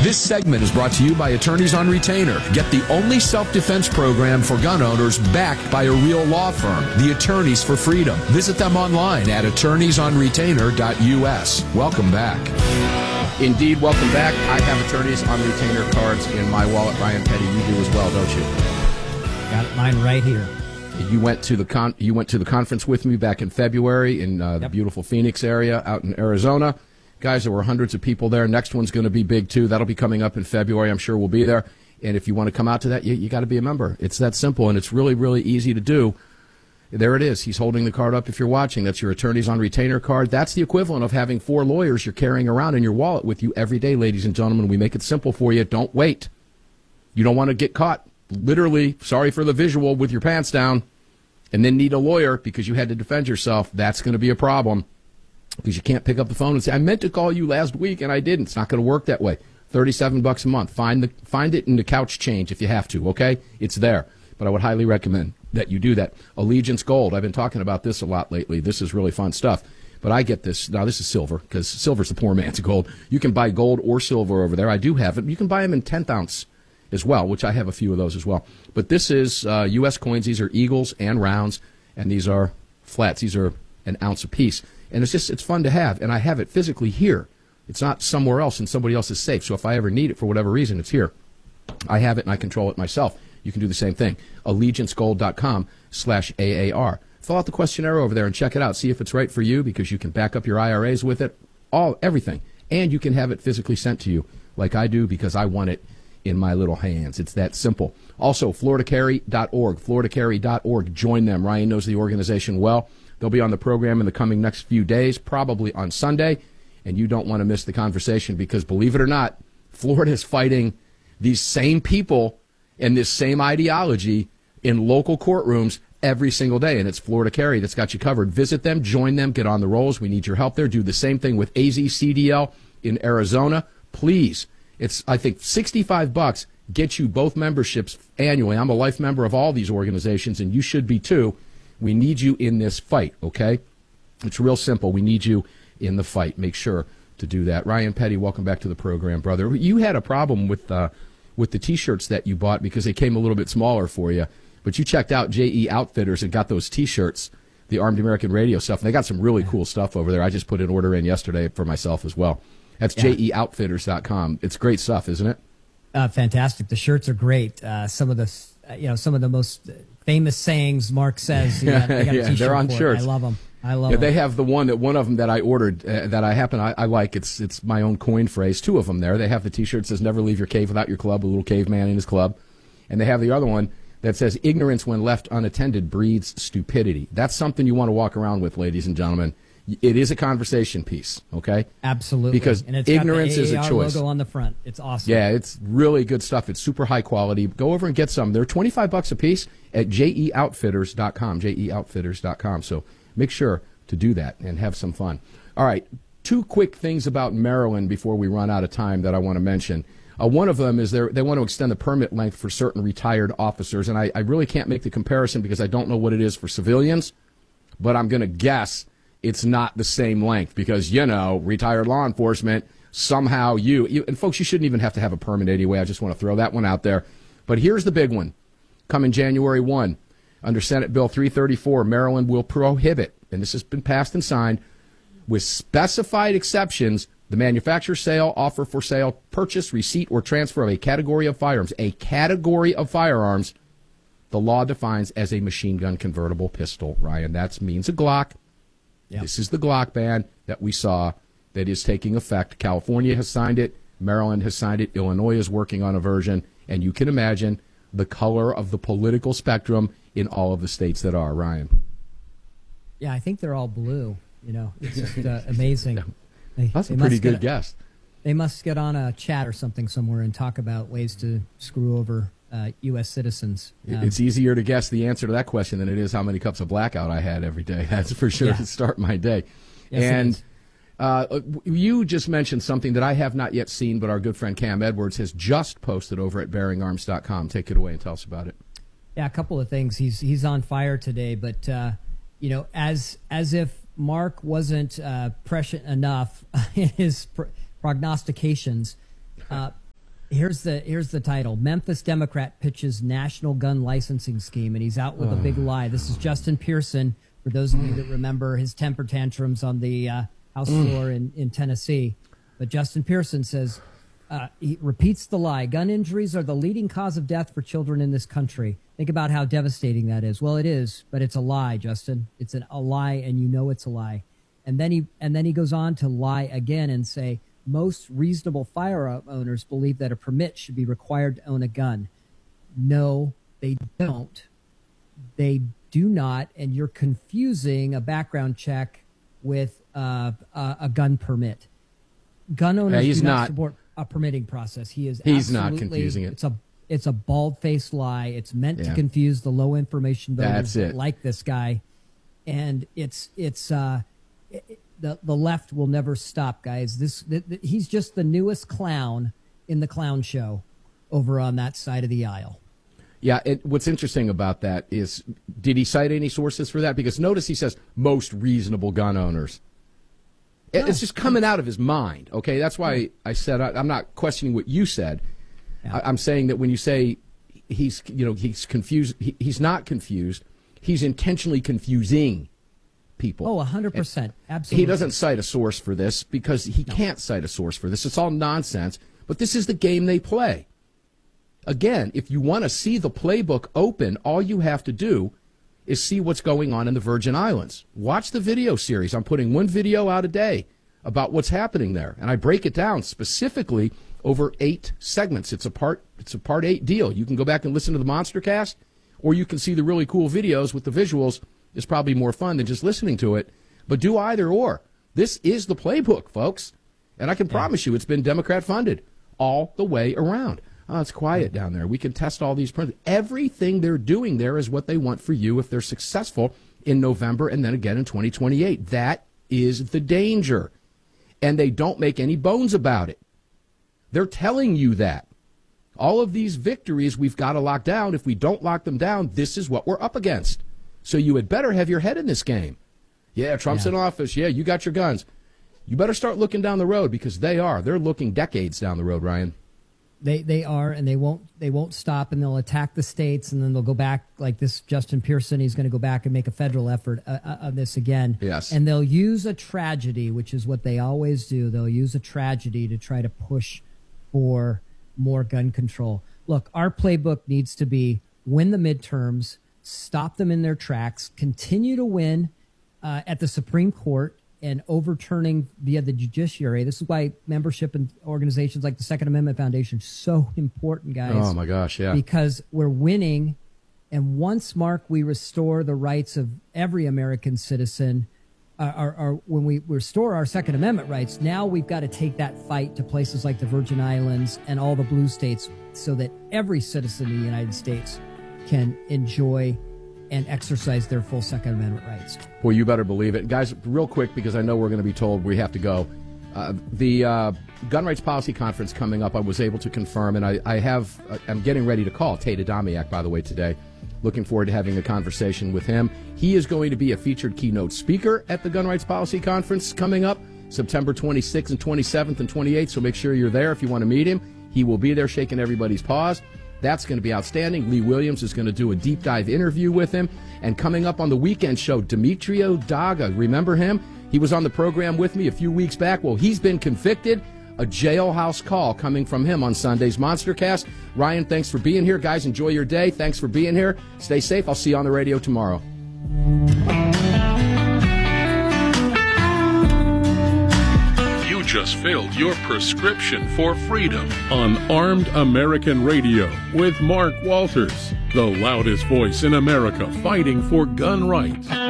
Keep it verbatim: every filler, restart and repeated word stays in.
This segment is brought to you by Attorneys on Retainer. Get the only self-defense program for gun owners backed by a real law firm, the Attorneys for Freedom. Visit them online at attorneys on retainer dot U S. Welcome back. Indeed, welcome back. I have Attorneys on Retainer cards in my wallet. Ryan Petty, you do as well, don't you? Got mine right here. You went to the con- you went to the conference with me back in February in uh, the Yep. beautiful Phoenix area out in Arizona. Guys, there were hundreds of people there. Next one's going to be big, too. That'll be coming up in February. I'm sure we'll be there. And if you want to come out to that, you, you got to be a member. It's that simple, and it's really, really easy to do. There it is. He's holding the card up if you're watching. That's your Attorneys on Retainer card. That's the equivalent of having four lawyers you're carrying around in your wallet with you every day, ladies and gentlemen. We make it simple for you. Don't wait. You don't want to get caught, literally, sorry for the visual, with your pants down, and then need a lawyer because you had to defend yourself. That's going to be a problem. Because you can't pick up the phone and say, I meant to call you last week and I didn't. It's not going to work that way. thirty-seven bucks a month. Find the find it in the couch change if you have to, okay? It's there. But I would highly recommend that you do that. Allegiance Gold. I've been talking about this a lot lately. This is really fun stuff. But I get this. Now, this is silver because silver's the poor man's gold. You can buy gold or silver over there. I do have it. You can buy them in tenth ounce as well, which I have a few of those as well. But this is uh, U S coins. These are eagles and rounds, and these are flats. These are an ounce apiece. And it's just, it's fun to have. And I have it physically here. It's not somewhere else in somebody else's safe. So if I ever need it for whatever reason, it's here. I have it and I control it myself. You can do the same thing. allegiance gold dot com slash A A R. Fill out the questionnaire over there and check it out. See if it's right for you because you can back up your I R As with it. All, everything. And you can have it physically sent to you like I do because I want it in my little hands. It's that simple. Also, florida carry dot org. florida carry dot org. Join them. Ryan knows the organization well. They'll be on the program in the coming next few days, probably on Sunday, and you don't want to miss the conversation because, believe it or not, Florida is fighting these same people and this same ideology in local courtrooms every single day, and it's Florida Carry that's got you covered. Visit them, join them, get on the rolls. We need your help there. Do the same thing with A Z C D L in Arizona. Please, it's, I think, sixty-five bucks gets you both memberships annually. I'm a life member of all these organizations, and you should be too. We need you in this fight, okay? It's real simple. We need you in the fight. Make sure to do that. Ryan Petty, welcome back to the program, brother. You had a problem with uh, with the T-shirts that you bought because they came a little bit smaller for you, but you checked out J E Outfitters and got those T-shirts, the Armed American Radio stuff, and they got some really cool stuff over there. I just put an order in yesterday for myself as well. That's yeah. J E outfitters dot com. It's great stuff, isn't it? Uh, fantastic. The shirts are great. Uh, some of the, uh, you know, some of the most famous sayings Mark says. You got, you got a yeah, t-shirt they're on for it. shirts. I love them. I love yeah, them. They have the one that one of them that I ordered uh, that I happen I, I like. It's it's my own coin phrase. Two of them there. They have the T-shirt that says "Never leave your cave without your club." A little caveman in his club, and they have the other one that says "Ignorance when left unattended breeds stupidity." That's something you want to walk around with, ladies and gentlemen. It is a conversation piece, okay? Absolutely. Because and it's ignorance got the is A A R a choice. logo on the front. It's awesome. Yeah, it's really good stuff. It's super high quality. Go over and get some. They're twenty-five bucks a piece at J E outfitters dot com, J E outfitters dot com. So make sure to do that and have some fun. All right, two quick things about Maryland before we run out of time that I want to mention. Uh, one of them is they want to extend the permit length for certain retired officers, and I, I really can't make the comparison because I don't know what it is for civilians, but I'm going to guess it's not the same length because, you know, retired law enforcement, somehow you, you, and folks, you shouldn't even have to have a permit anyway. I just want to throw that one out there. But here's the big one. Coming January first, under Senate Bill three thirty-four, Maryland will prohibit, and this has been passed and signed, with specified exceptions, the manufacture, sale, offer for sale, purchase, receipt, or transfer of a category of firearms, a category of firearms, the law defines as a machine gun convertible pistol, Ryan. That means a Glock. Yep. This is the Glock ban that we saw that is taking effect. California has signed it. Maryland has signed it. Illinois is working on a version. And you can imagine the color of the political spectrum in all of the states that are, Ryan. Yeah, I think they're all blue. You know, it's just uh, amazing. They, That's a they pretty must good get, guess. They must get on a chat or something somewhere and talk about ways to screw over uh, U S citizens. Um, it's easier to guess the answer to that question than it is how many cups of blackout I had every day. That's for sure yeah. to start my day. Yes, and uh, you just mentioned something that I have not yet seen, but our good friend Cam Edwards has just posted over at bearing arms dot com. Take it away and tell us about it. Yeah, a couple of things. He's he's on fire today, but uh, you know, as as if Mark wasn't uh, prescient enough in his pr- prognostications. Uh, Here's the here's the title. Memphis Democrat pitches national gun licensing scheme, and he's out with a big lie. This is Justin Pearson, for those of you that remember his temper tantrums on the uh, House floor in, in Tennessee. But Justin Pearson says, uh, he repeats the lie. Gun injuries are the leading cause of death for children in this country. Think about how devastating that is. Well, it is, but it's a lie, Justin. It's an, a lie, and you know it's a lie. And then he and then he goes on to lie again and say, most reasonable firearm owners believe that a permit should be required to own a gun. No, they don't. They do not, and you're confusing a background check with uh, a, a gun permit. Gun owners yeah, he's do not, not support a permitting process. He is He's not absolutely- confusing it. It's a it's a bald-faced lie. It's meant Yeah. to confuse the low information voters That's it. that like this guy, and it's it's uh, it, the the left will never stop, guys. This th- th- he's just the newest clown in the clown show over on that side of the aisle. Yeah, it, what's interesting about that is, did he cite any sources for that? Because notice he says most reasonable gun owners. It, No. It's just coming out of his mind. Okay, that's why I said I, I'm not questioning what you said. Yeah. I, I'm saying that when you say he's, you know, he's confused, he, he's not confused. He's intentionally confusing people. Oh, one hundred percent. Absolutely. He doesn't cite a source for this because he can't cite a source for this. It's all nonsense. But this is the game they play. Again, if you want to see the playbook open, all you have to do is see what's going on in the Virgin Islands. Watch the video series. I'm putting one video out a day about what's happening there, and I break it down specifically over eight segments. It's a part it's a part eight deal. You can go back and listen to the Monster Cast, or you can see the really cool videos with the visuals. It's probably more fun than just listening to it. But do either or. This is the playbook, folks. And I can yeah. promise you it's been Democrat funded all the way around. Oh, it's quiet down there. We can test all these principles. Everything they're doing there is what they want for you if they're successful in November and then again in twenty twenty-eight. That is the danger. And they don't make any bones about it. They're telling you that. All of these victories we've got to lock down. If we don't lock them down, this is what we're up against. So you had better have your head in this game. Yeah, Trump's yeah. in office. Yeah, you got your guns. You better start looking down the road because they are. They're looking decades down the road, Ryan. They they are, and they won't they won't stop, and they'll attack the states, and then they'll go back like this. Justin Pearson, he's going to go back and make a federal effort uh, uh, of this again. Yes, and they'll use a tragedy, which is what they always do. They'll use a tragedy to try to push for more gun control. Look, our playbook needs to be win the midterms, stop them in their tracks, continue to win uh, at the Supreme Court, and overturning via the judiciary. This is why membership in organizations like the Second Amendment Foundation is so important, guys. Oh, my gosh, yeah. Because we're winning, and once, Mark, we restore the rights of every American citizen, uh, our, our, when we restore our Second Amendment rights, now we've got to take that fight to places like the Virgin Islands and all the blue states so that every citizen in the United States can enjoy and exercise their full Second Amendment rights. Well, you better believe it. Guys, real quick, because I know we're going to be told we have to go. Uh, the uh, Gun Rights Policy Conference coming up, I was able to confirm, and I, I have, uh, I'm getting ready to call Tate Adamiak, by the way, today. Looking forward to having a conversation with him. He is going to be a featured keynote speaker at the Gun Rights Policy Conference coming up September twenty-sixth and twenty-seventh and twenty-eighth, so make sure you're there if you want to meet him. He will be there shaking everybody's paws. That's going to be outstanding. Lee Williams is going to do a deep dive interview with him. And coming up on the weekend show, Demetrio Daga. Remember him? He was on the program with me a few weeks back. Well, he's been convicted. A jailhouse call coming from him on Sunday's Monstercast. Ryan, thanks for being here. Guys, enjoy your day. Thanks for being here. Stay safe. I'll see you on the radio tomorrow. Just filled your prescription for freedom on Armed American Radio with Mark Walters, the loudest voice in America fighting for gun rights.